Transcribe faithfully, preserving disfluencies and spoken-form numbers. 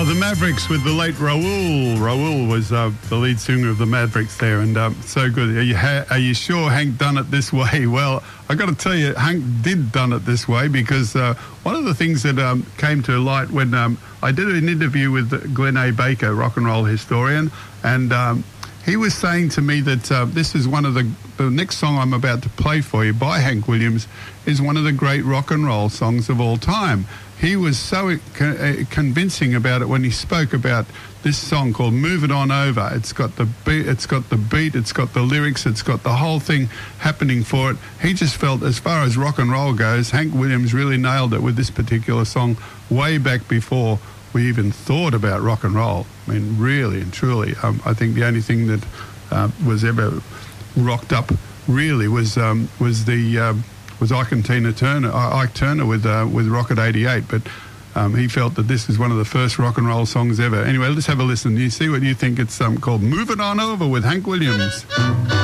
Oh, the Mavericks with the late Raoul. Raoul was uh, the lead singer of the Mavericks there, and um, so good. Are you, ha- are you sure Hank done it this way? Well, I got to tell you, Hank did done it this way because uh, one of the things that um, came to light when um, I did an interview with Glenn A. Baker, rock and roll historian, and um, he was saying to me that uh, this is one of the, the next song I'm about to play for you by Hank Williams is one of the great rock and roll songs of all time. He was so co- convincing about it when he spoke about this song called "Move It On Over." It's got the beat, it's got the beat, it's got the lyrics, it's got the whole thing happening for it. He just felt, as far as rock and roll goes, Hank Williams really nailed it with this particular song way back before we even thought about rock and roll. I mean, really and truly, um, I think the only thing that uh, was ever rocked up really was um, was the uh, was Ike and Tina Turner, Ike Turner with uh, with Rocket eighty-eight, but um, he felt that this is one of the first rock and roll songs ever. Anyway, let's have a listen. You see what you think. It's um, called "Move It On Over" with Hank Williams.